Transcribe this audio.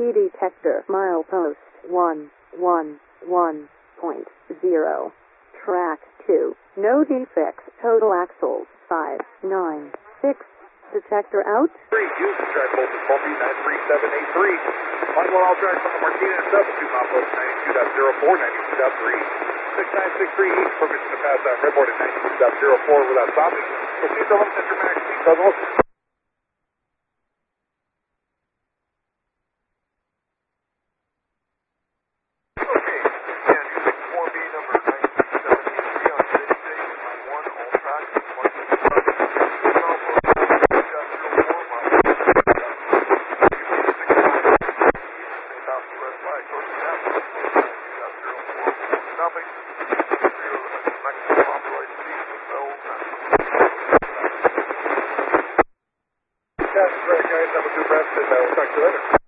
detector. Milepost 111.0. Track 2. No defects. Total axles 596. Detector out. 3, Houston, track voltage bumpy 93783. Line 1 all tracks on the Martinez 72, milepost 92.04, 92.3. 6963 east, permission to pass out redboard at 92.04 without stopping. Proceed to home center max speed, Southern. Okay, and Houston 4B number 9273 on city station, line 1 all tracks, Martinez 72, milepost 92.04, stopping. Maximum authorized speed with no. That's great, guys. Have a good rest, and we'll talk to you later.